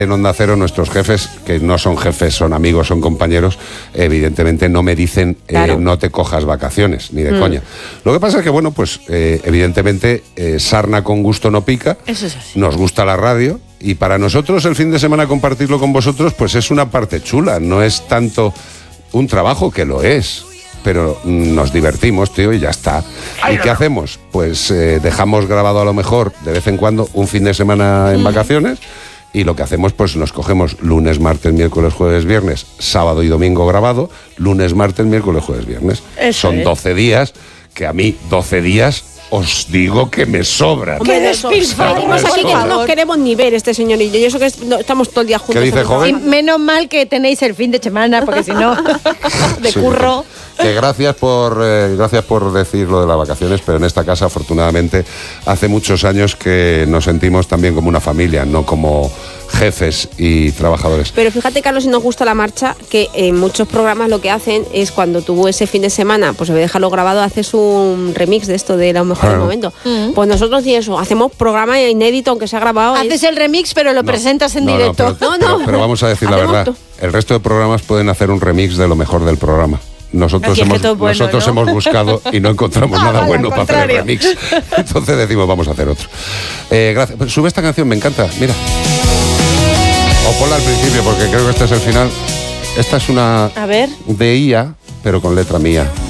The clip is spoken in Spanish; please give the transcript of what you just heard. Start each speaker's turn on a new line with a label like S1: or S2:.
S1: En Onda Cero nuestros jefes, que no son jefes, son amigos, son compañeros, evidentemente no me dicen
S2: Claro.
S1: no te cojas vacaciones, ni de coña. Lo que pasa es que, bueno, pues evidentemente sarna con gusto no pica,
S3: Eso es así.
S1: nos gusta la radio y para nosotros el fin de semana compartirlo con vosotros pues es una parte chula, no es tanto un trabajo, que lo es. Pero nos divertimos, tío, y ya está. ¿Y qué hacemos? Pues dejamos grabado a lo mejor de vez en cuando un fin de semana en vacaciones y lo que hacemos pues nos cogemos lunes, martes, miércoles, jueves, viernes, sábado y domingo grabado, lunes, martes, miércoles, jueves, viernes.
S3: Eso
S1: Son
S3: es.
S1: 12 días, que a mí 12 días os digo que me sobran.
S2: Hombre,
S3: ¡Qué
S2: eso,
S3: despilfarro,
S2: salimos aquí que
S3: por
S2: no nos
S3: favor!
S2: queremos ni ver este señor y yo. Y eso que estamos todo el día juntos.
S1: ¿Qué dice,
S2: en el
S1: joven?
S3: Y
S2: trabajo.
S3: menos mal que tenéis el fin de semana, porque si no, de
S1: Sí,
S3: curro.
S1: que gracias por decir lo de las vacaciones, pero en esta casa, afortunadamente, hace muchos años que nos sentimos también como una familia, no como jefes y trabajadores.
S2: Pero fíjate, Carlos, si nos gusta la marcha, que en muchos programas lo que hacen es cuando tú ese fin de semana, pues en vez de dejarlo grabado, haces un remix de esto de lo mejor del
S1: Claro.
S2: momento. Pues nosotros y eso, hacemos programa inédito, aunque se ha grabado.
S3: Haces el remix, pero lo presentas en directo.
S1: Pero vamos a decir la
S2: Hacemos
S1: verdad.
S2: todo.
S1: El resto de programas pueden hacer un remix de lo mejor del programa. Nosotros
S3: Así es que todo es bueno,
S1: nosotros
S3: ¿no?
S1: hemos buscado y no encontramos
S3: Ah,
S1: nada
S3: vale,
S1: bueno
S3: al
S1: para hacer el
S3: contrario.
S1: remix. Entonces decimos, vamos a hacer otro. Gracias. Pues sube esta canción, me encanta. Mira. O ponla al principio, porque creo que este es el final. Esta es una
S3: A ver.
S1: de IA, pero con letra mía.